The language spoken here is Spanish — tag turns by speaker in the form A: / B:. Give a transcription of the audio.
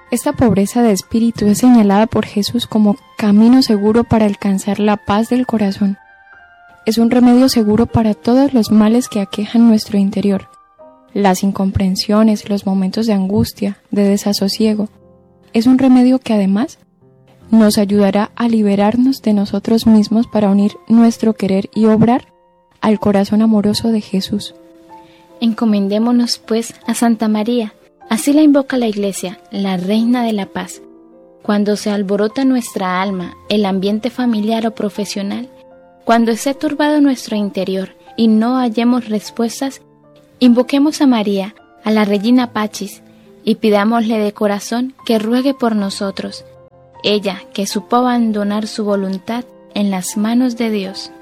A: Esta pobreza de espíritu es señalada por Jesús como camino seguro para alcanzar la paz del corazón. Es un remedio seguro para todos los males que aquejan nuestro interior, las incomprensiones, los momentos de angustia, de desasosiego. Es un remedio que además nos ayudará a liberarnos de nosotros mismos para unir nuestro querer y obrar al corazón amoroso de Jesús.
B: Encomendémonos pues a Santa María, así la invoca la Iglesia, la Reina de la Paz. Cuando se alborota nuestra alma, el ambiente familiar o profesional, cuando esté turbado nuestro interior y no hallemos respuestas, invoquemos a María, a la Regina Pacis, y pidámosle de corazón que ruegue por nosotros, ella que supo abandonar su voluntad en las manos de Dios.